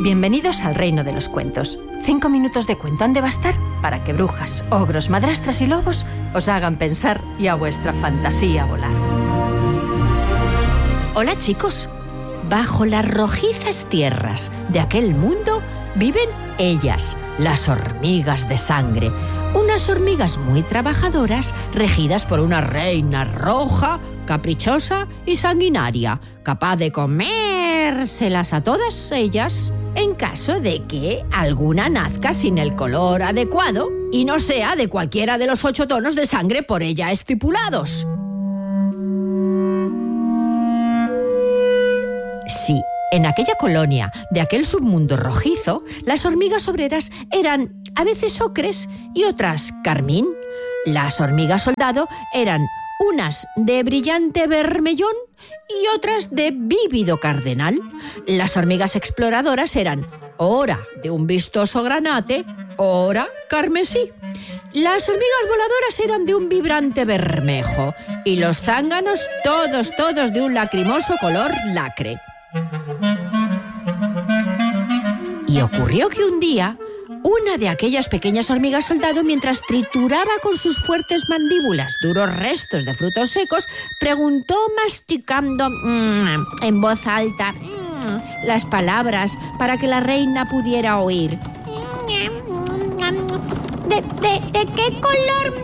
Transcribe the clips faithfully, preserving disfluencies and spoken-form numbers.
Bienvenidos al reino de los cuentos. Cinco minutos de cuento han de bastar para que brujas, ogros, madrastras y lobos os hagan pensar y a vuestra fantasía volar. Hola, chicos. Bajo las rojizas tierras de aquel mundo viven ellas, las hormigas de sangre. Unas hormigas muy trabajadoras, regidas por una reina roja, caprichosa y sanguinaria, capaz de comérselas a todas ellas en caso de que alguna nazca sin el color adecuado y no sea de cualquiera de los ocho tonos de sangre por ella estipulados. Sí, en aquella colonia de aquel submundo rojizo, las hormigas obreras eran a veces ocres y otras carmín. Las hormigas soldado eran unas de brillante vermellón y otras de vívido cardenal. Las hormigas exploradoras eran ora de un vistoso granate, ora carmesí. Las hormigas voladoras eran de un vibrante bermejo y los zánganos todos, todos de un lacrimoso color lacre. Y ocurrió que un día, una de aquellas pequeñas hormigas soldado, mientras trituraba con sus fuertes mandíbulas duros restos de frutos secos, preguntó masticando mmm, en voz alta mmm, las palabras para que la reina pudiera oír. ¿De, de, de qué color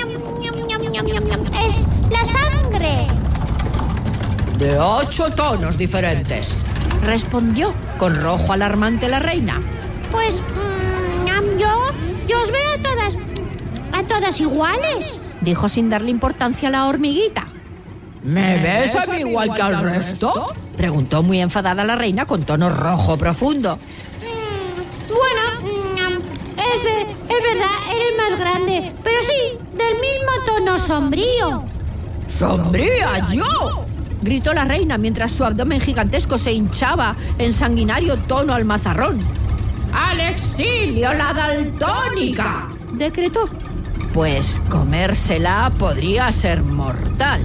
es la sangre? De ocho tonos diferentes, respondió con rojo alarmante la reina. Pues mmm, yo, yo os veo a todas, a todas iguales, dijo sin darle importancia a la hormiguita. ¿Me ves a mí igual que al resto?, preguntó muy enfadada la reina con tono rojo profundo. Mm, bueno, mm, es, ver, es verdad, eres más grande, pero sí, del mismo tono sombrío. ¿Sombría yo?, gritó la reina mientras su abdomen gigantesco se hinchaba en sanguinario tono almazarrón. ¡Al exilio la daltónica!, decretó, pues comérsela podría ser mortal.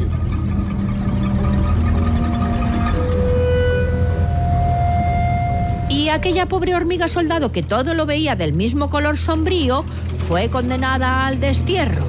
Y aquella pobre hormiga soldado, que todo lo veía del mismo color sombrío, fue condenada al destierro.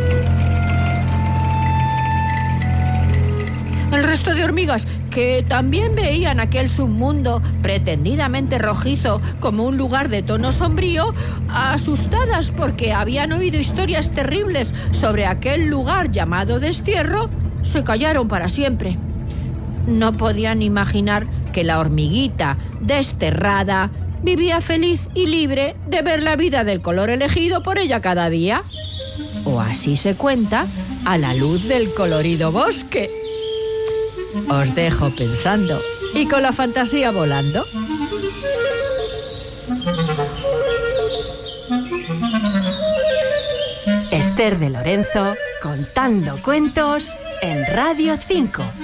El resto de hormigas, que también veían aquel submundo pretendidamente rojizo como un lugar de tono sombrío, asustadas porque habían oído historias terribles sobre aquel lugar llamado destierro, se callaron para siempre. No podían imaginar que la hormiguita desterrada vivía feliz y libre de ver la vida del color elegido por ella cada día. O así se cuenta a la luz del colorido bosque. Os dejo pensando y con la fantasía volando. Esther de Lorenzo contando cuentos en Radio cinco.